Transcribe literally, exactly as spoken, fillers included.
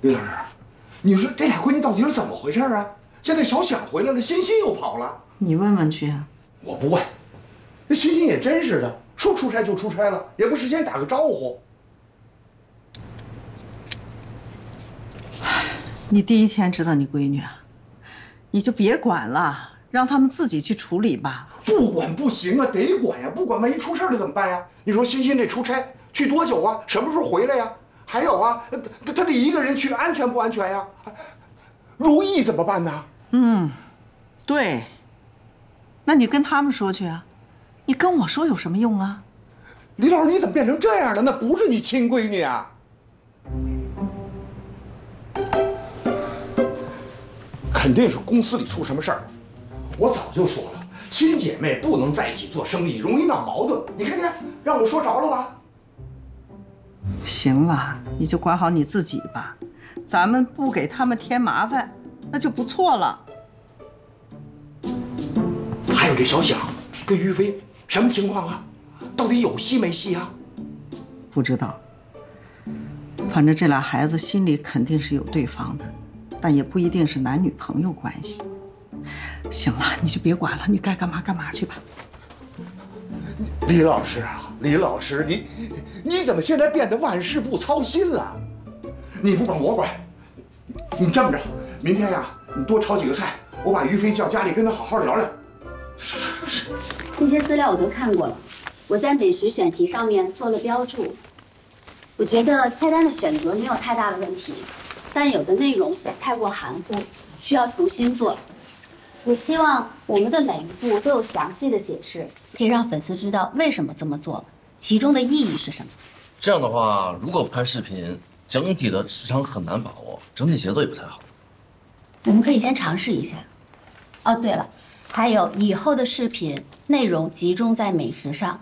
李老师，你说这俩闺女到底是怎么回事啊？现在小想回来了，欣欣又跑了。 你问问去。 我不问。那欣欣也真是的，说出差就出差了，也不事先打个招呼。 你第一天知道你闺女啊，你就别管了，让他们自己去处理吧。 不管不行啊，得管呀！不管万一出事了怎么办呀？你说欣欣这出差去多久啊？什么时候回来呀？还有啊，他他这一个人去安全不安全呀？如意怎么办呢？ 嗯，对。那你跟他们说去啊，你跟我说有什么用啊？ 李老师，你怎么变成这样了？那不是你亲闺女啊！肯定是公司里出什么事儿了。我早就说了，亲姐妹不能在一起做生意，容易闹矛盾。你看看，让我说着了吧？ 行了，你就管好你自己吧，咱们不给他们添麻烦，那就不错了。 还有这小想跟于飞什么情况啊？到底有戏没戏啊？ 不知道，反正这俩孩子心里肯定是有对方的，但也不一定是男女朋友关系。行了，你就别管了，你该干嘛干嘛去吧。 李老师啊，李老师，你你怎么现在变得万事不操心了？你不管我管，你这么着，明天呀，你多炒几个菜，我把于飞叫家里跟他好好聊聊。是是。 这些资料我都看过了，我在美食选题上面做了标注。我觉得菜单的选择没有太大的问题，但有的内容显得太过含糊，需要重新做。我希望我们的每一步都有详细的解释，可以让粉丝知道为什么这么做，其中的意义是什么。 这样的话，如果拍视频，整体的时长很难把握，整体节奏也不太好。 我们可以先尝试一下。哦，对了，还有以后的视频内容集中在美食上，